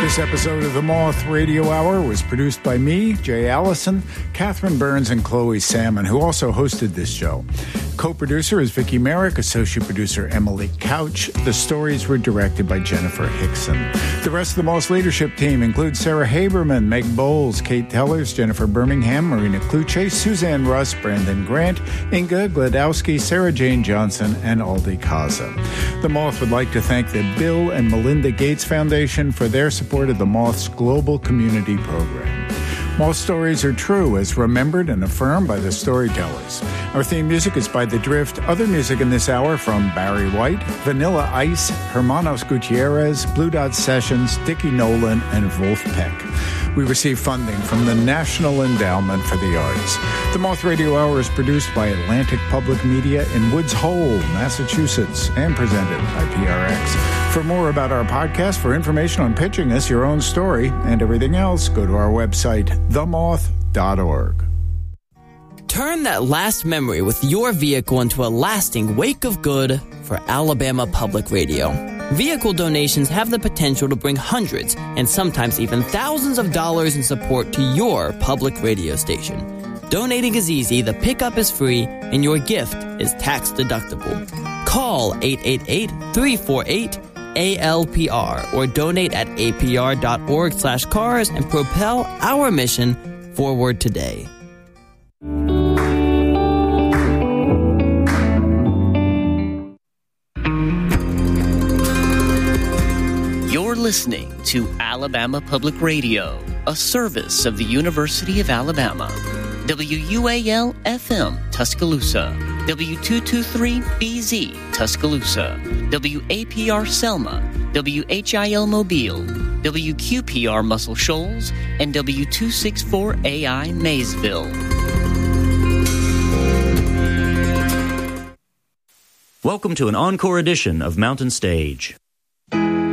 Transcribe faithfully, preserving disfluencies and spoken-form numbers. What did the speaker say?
This episode of the Moth Radio Hour was produced by me, Jay Allison, Catherine Burns, and Chloe Salmon, who also hosted this show. Co-producer is Vicki Merrick, associate producer Emily Couch. The stories were directed by Jennifer Hickson. The rest of the Moss leadership team includes Sarah Haberman, Meg Bowles, Kate Tellers, Jennifer Birmingham, Marina Kluche, Suzanne Russ, Brandon Grant, Inga Gladowski, Sarah Jane Johnson, and Aldi Kaza. The Moth would like to thank the Bill and Melinda Gates Foundation for their support of the Moth's global community program. Moth stories are true, as remembered and affirmed by the storytellers. Our theme music is by The Drift. Other music in this hour from Barry White, Vanilla Ice, Hermanos Gutierrez, Blue Dot Sessions, Dickie Nolan, and Wolf Peck. We receive funding from the National Endowment for the Arts. The Moth Radio Hour is produced by Atlantic Public Media in Woods Hole, Massachusetts, and presented by P R X. For more about our podcast, for information on pitching us your own story, and everything else, go to our website, the moth dot org. Turn that last memory with your vehicle into a lasting wake of good for Alabama Public Radio. Vehicle donations have the potential to bring hundreds and sometimes even thousands of dollars in support to your public radio station. Donating is easy, the pickup is free, and your gift is tax deductible. Call eight eight eight, three four eight, A L P R or donate at A P R dot org slash cars and propel our mission forward today. You're listening to Alabama Public Radio, a service of the University of Alabama. W U A L F M Tuscaloosa, W two twenty-three B Z Tuscaloosa, W A P R Selma, W H I L Mobile, W Q P R Muscle Shoals, and W two sixty-four A I Maysville. Welcome to an encore edition of Mountain Stage.